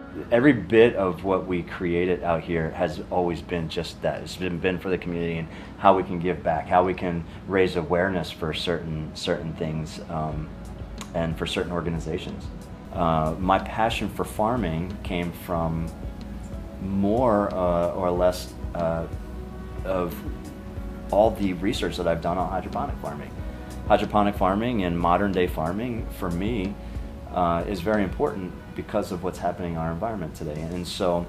every bit of what we created out here has always been just that. It's been for the community and how we can give back, how we can raise awareness for certain things, and for certain organizations. My passion for farming came from more or less of all the research that I've done on hydroponic farming. Hydroponic farming and modern day farming, for me, is very important because of what's happening in our environment today. And so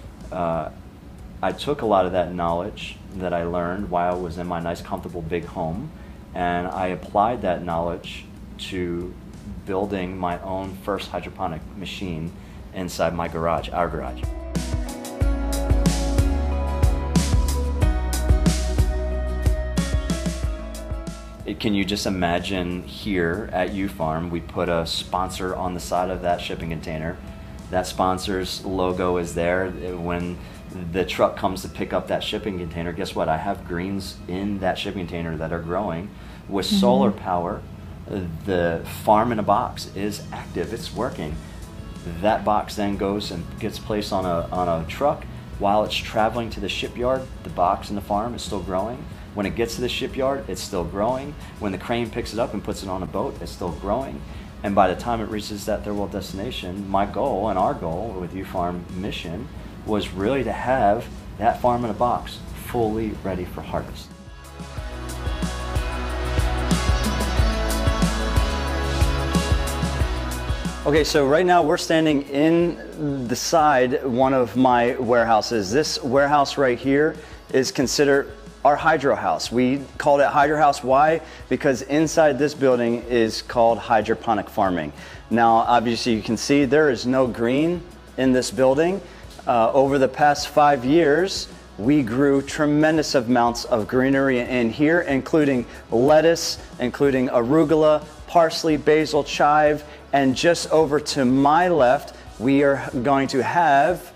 I took a lot of that knowledge that I learned while I was in my nice, comfortable, big home, and I applied that knowledge to building my own first hydroponic machine inside my garage, our garage. Can you just imagine here at U-Farm, we put a sponsor on the side of that shipping container. That sponsor's logo is there. When the truck comes to pick up that shipping container, guess what? I have greens in that shipping container that are growing with solar power. The farm in a box is active, it's working. That box then goes and gets placed on a truck. While it's traveling to the shipyard, the box in the farm is still growing. When it gets to the shipyard, it's still growing. When the crane picks it up and puts it on a boat, it's still growing. And by the time it reaches that third world destination, my goal and our goal with U-Farm mission was really to have that farm in a box fully ready for harvest. Okay, so right now we're standing in the side one of my warehouses. This warehouse right here is considered our hydro house. We called it hydro house. Why? Because inside this building is called hydroponic farming. Now, obviously you can see there is no green in this building. Over the past 5 years, we grew tremendous amounts of greenery in here, including lettuce, including arugula, parsley, basil, chive, and just over to my left, we are going to have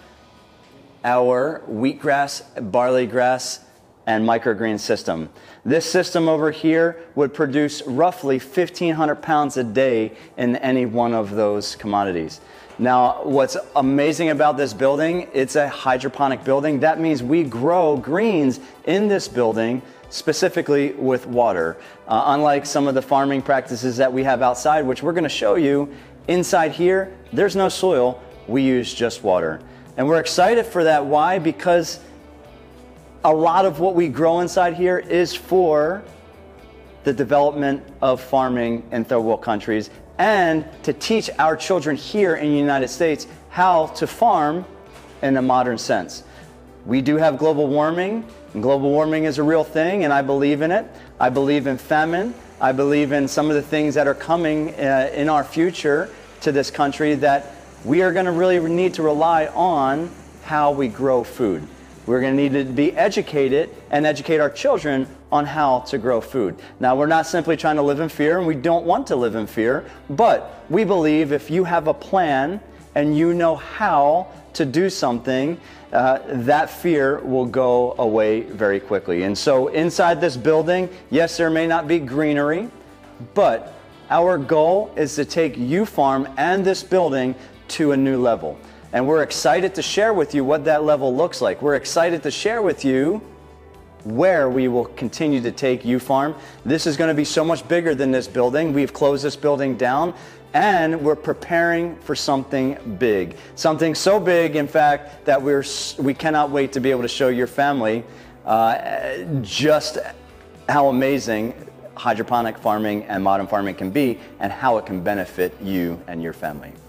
our wheatgrass, barley grass, and microgreen system. This system over here would produce roughly 1,500 pounds a day in any one of those commodities. Now, what's amazing about this building, it's a hydroponic building. That means we grow greens in this building specifically with water. Unlike some of the farming practices that we have outside, which we're gonna show you, inside here, there's no soil, we use just water. And we're excited for that. Why? Because a lot of what we grow inside here is for the development of farming in third world countries and to teach our children here in the United States how to farm in a modern sense. We do have global warming, and global warming is a real thing, and I believe in it. I believe in famine. I believe in some of the things that are coming in our future to this country that we are going to really need to rely on how we grow food. We're going to need to be educated and educate our children on how to grow food. Now, we're not simply trying to live in fear, and we don't want to live in fear, but we believe if you have a plan and you know how to do something, that fear will go away very quickly. And so inside this building, yes, there may not be greenery, but our goal is to take U-Farm and this building to a new level. And we're excited to share with you what that level looks like. We're excited to share with you where we will continue to take U-Farm. This is going to be so much bigger than this building. We've closed this building down, and we're preparing for something big. Something so big, in fact, that we cannot wait to be able to show your family just how amazing hydroponic farming and modern farming can be and how it can benefit you and your family.